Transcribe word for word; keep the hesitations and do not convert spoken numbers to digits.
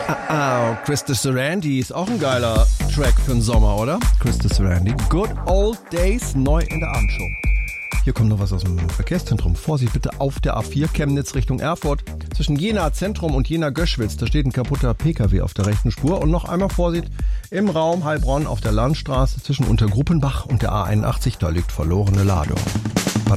Ah, Krista Sarandon ist auch ein geiler Track für den Sommer, oder? Krista Sarandon. Good Old Days, neu in der Abendshow. Hier kommt noch was aus dem Verkehrszentrum. Vorsicht bitte auf der A vier Chemnitz Richtung Erfurt. Zwischen Jena Zentrum und Jena Göschwitz, da steht ein kaputter Pkw auf der rechten Spur. Und noch einmal Vorsicht im Raum Heilbronn auf der Landstraße zwischen Untergruppenbach und der A einundachtzig, da liegt verlorene Ladung.